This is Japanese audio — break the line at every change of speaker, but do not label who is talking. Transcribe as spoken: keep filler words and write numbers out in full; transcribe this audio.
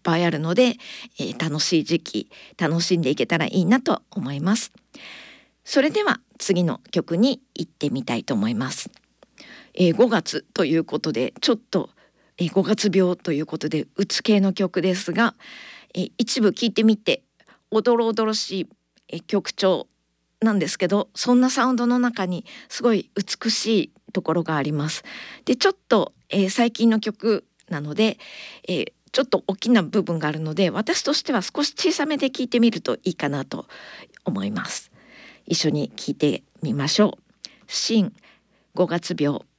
ぱいあるので、えー、楽しい時期楽しんでいけたらいいなと思います。それでは次の曲に行ってみたいと思います。えー、ごがつということでちょっと、えー、ごがつ病ということでうつ系の曲ですが、えー、一部聴いてみておどろおどろしい、えー、曲調なんですけど、そんなサウンドの中にすごい美しいところがあります。でちょっと、えー、最近の曲なので、えー、ちょっと大きな部分があるので私としては少し小さめで聴いてみるといいかなと思います。一緒に聴いてみましょう。新ごがつ病。